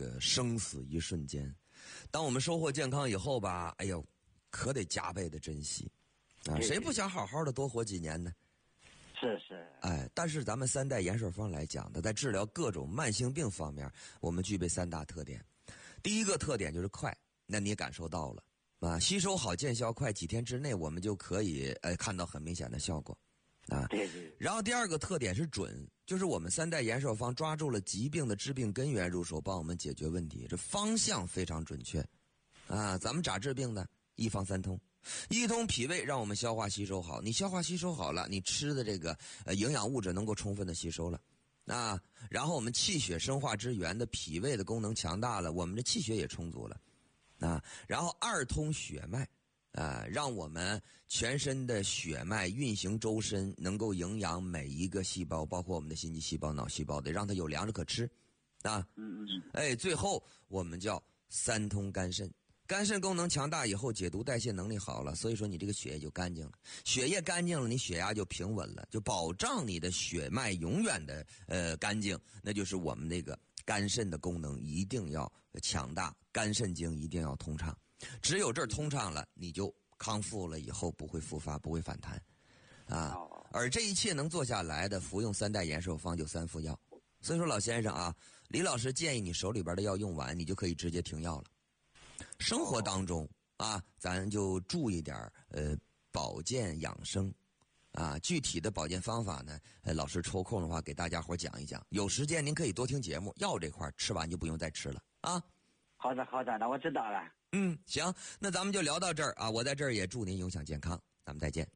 个生死一瞬间。当我们收获健康以后吧，哎呦，可得加倍的珍惜啊！谁不想好好的多活几年呢？ 是。 哎，但是咱们三代延寿方来讲的，在治疗各种慢性病方面，我们具备3大特点。第一个特点就是快，那你也感受到了啊，吸收好见效快，几天之内我们就可以看到很明显的效果啊。 对。 然后第二个特点是准，就是我们三代延寿方抓住了疾病的致病根源入手，帮我们解决问题，这方向非常准确啊。咱们咋治病呢？一方三通。一通脾胃，让我们消化吸收好，你消化吸收好了，你吃的这个营养物质能够充分的吸收了啊。然后我们气血生化之源的脾胃的功能强大了，我们的气血也充足了啊。然后二通血脉啊，让我们全身的血脉运行周身，能够营养每一个细胞，包括我们的心肌细胞、脑细胞，得让它有粮食可吃啊。哎，最后我们叫三通肝肾。肝肾功能强大以后，解毒代谢能力好了，所以说你这个血液就干净了，血液干净了，你血压就平稳了，就保障你的血脉永远的干净。那就是我们那个肝肾的功能一定要强大，肝肾经一定要通畅，只有这儿通畅了，你就康复了以后不会复发，不会反弹啊。而这一切能做下来的，服用三代延寿方就3副药。所以说老先生啊，李老师建议你手里边的药用完，你就可以直接停药了。生活当中啊，咱就注意点保健养生啊。具体的保健方法呢，老师抽空的话给大家伙讲一讲。有时间您可以多听节目，药这块吃完就不用再吃了啊。 好的，那我知道了。 行，那咱们就聊到这儿啊。我在这儿也祝您永享健康，咱们再见。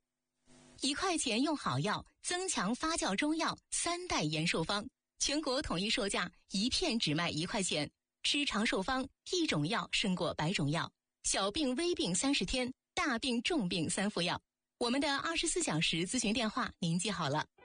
1块钱用好药，增强发酵中药3代延寿方，全国统一售价1片只卖1块钱。吃长寿方，一种药胜过100种药，小病微病30天，大病重病3副药。我们的24小时咨询电话您记好了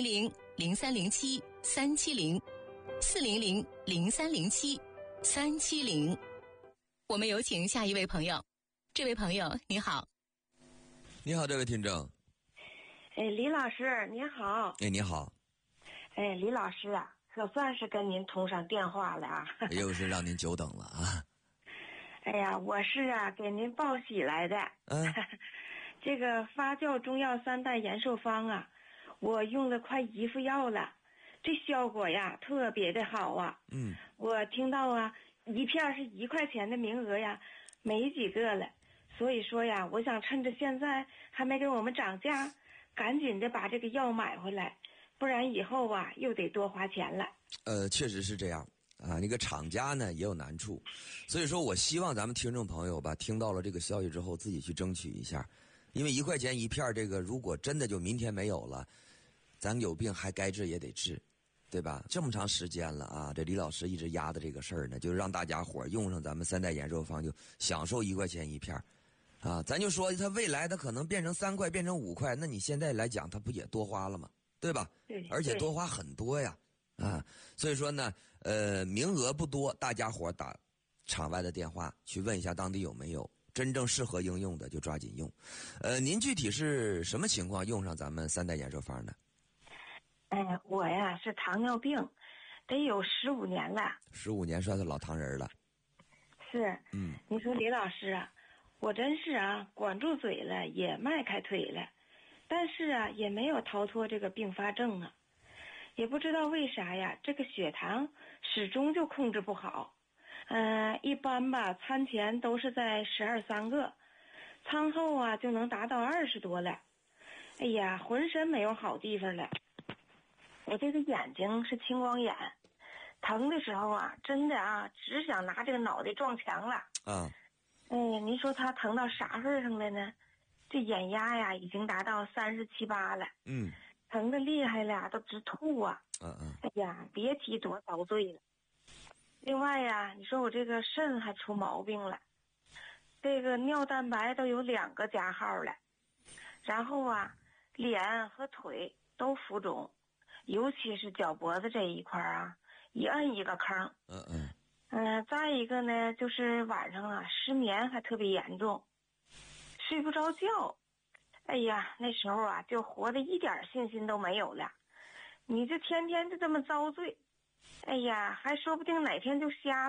，400-0307-370，400-0307-370。我们有请下一位朋友。这位朋友你好。 你好，这位听众。 李老师您好。 你好。 李老师啊，可算是跟您通上电话了啊！ 又是让您久等了啊！ 哎呀，我是给您报喜来的。这个发酵中药3代延寿方啊，我用了快1副药了，这效果呀特别的好啊。我听到啊，1片是1块钱的名额呀，没几个了。所以说呀，我想趁着现在还没给我们涨价，赶紧的把这个药买回来。不然以后啊又得多花钱了。 确实是这样啊。那个厂家呢也有难处，所以说我希望咱们听众朋友吧，听到了这个消息之后，自己去争取一下，因为1块钱1片，这个如果真的就明天没有了，咱有病还该治也得治，对吧？这么长时间了啊，这李老师一直压的这个事儿呢，就是让大家伙用上咱们三代延寿方，就享受1块钱1片啊。咱就说它未来它可能变成3块，变成5块，那你现在来讲它不也多花了吗？对吧？ 对， 而且多花很多呀，啊，所以说呢，名额不多，大家伙打场外的电话去问一下当地有没有真正适合应用的，就抓紧用。您具体是什么情况用上咱们三代延寿方呢？ 我呀是糖尿病，得有15年了。 15年算是老糖人了。 是，你说李老师啊，我真是啊管住嘴了，也迈开腿了。但是啊，也没有逃脱这个并发症啊，也不知道为啥呀，这个血糖始终就控制不好。一般吧，餐前都是在12、3个，餐后啊就能达到20多了。哎呀，浑身没有好地方了。我这个眼睛是青光眼，疼的时候啊，真的啊，只想拿这个脑袋撞墙了。您说他疼到啥份上了呢？这眼压呀已经达到37、8了，疼得厉害了，都直吐啊！哎呀，别提多遭罪了。另外呀，你说我这个肾还出毛病了，这个尿蛋白都有2个加号了，然后啊，脸和腿都浮肿，尤其是脚脖子这一块啊，一摁一个坑。再一个呢，就是晚上啊失眠还特别严重。睡不着觉，哎呀，那时候啊就活得一点信心都没有了。你这天天就这么遭罪，哎呀，还说不定哪天就瞎了。